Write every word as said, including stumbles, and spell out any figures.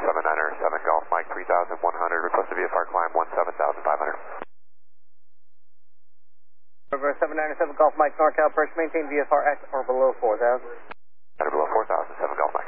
seven niner seven Golf Mike three thousand one hundred, requested V F R climb one seven thousand five hundred. Over seven niner seven Golf Mike, NorCal, approach maintain V F R at or below four thousand. At or below four thousand, seven Golf Mike.